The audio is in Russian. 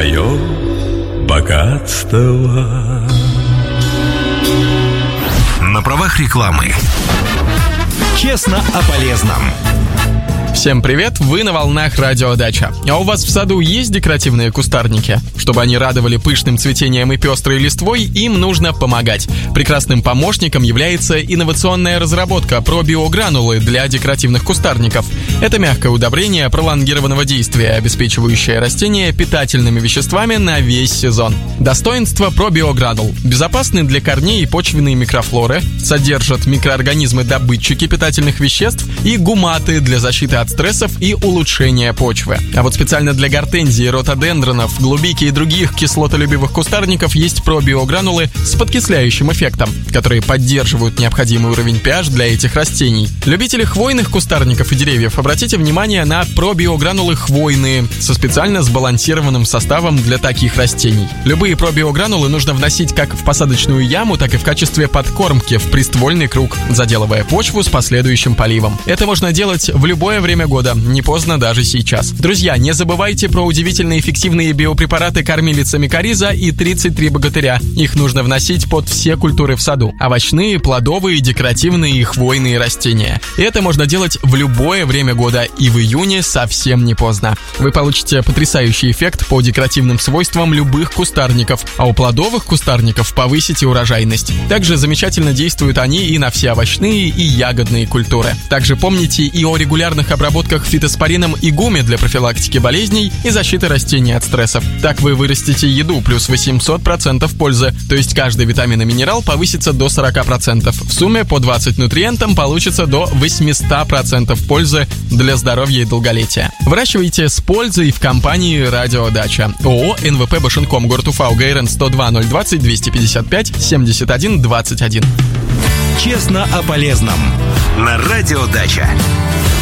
свое богатство. На правах рекламы. Честно о полезном. Всем привет, вы на волнах Радио Дача. А у вас в саду есть декоративные кустарники? Чтобы они радовали пышным цветением и пестрой листвой, им нужно помогать. Прекрасным помощником является инновационная разработка пробиогранулы для декоративных кустарников. Это мягкое удобрение пролонгированного действия, обеспечивающее растения питательными веществами на весь сезон. Достоинства пробиогранул: безопасны для корней и почвенной микрофлоры, содержат микроорганизмы-добытчики питательных веществ и гуматы для защиты от стрессов и улучшения почвы. А вот специально для гортензии, ротодендронов, голубики и других кислотолюбивых кустарников есть пробиогранулы с подкисляющим эффектом, которые поддерживают необходимый уровень pH для этих растений. Любители хвойных кустарников и деревьев, обратите внимание на пробиогранулы хвойные со специально сбалансированным составом для таких растений. Любые пробиогранулы нужно вносить как в посадочную яму, так и в качестве подкормки в приствольный круг, заделывая почву с последующим поливом. Это можно делать в любое время года, не поздно даже сейчас. Друзья, не забывайте про удивительно эффективные биопрепараты кормилица микориза и 33 богатыря. Их нужно вносить под все культуры в саду: овощные, плодовые, декоративные и хвойные растения. И это можно делать в любое время года, и в июне совсем не поздно. Вы получите потрясающий эффект по декоративным свойствам любых кустарников, а у плодовых кустарников повысите урожайность. Также замечательно действуют они и на все овощные и ягодные культуры. Также помните и о регулярных обработках фитоспорином и гуме для профилактики болезней и защиты растений от стрессов. Так вы вырастите еду плюс 800% пользы, то есть каждый витамин и минерал повысится до 40%. В сумме по 20 нутриентам получится до 800% пользы для здоровья и долголетия. Выращивайте с пользой в компании Радио Дача. ООО НВП Башенком, город Уфа, УГРН 102 020 255 71 21. Честно о полезном. На Радио Дача.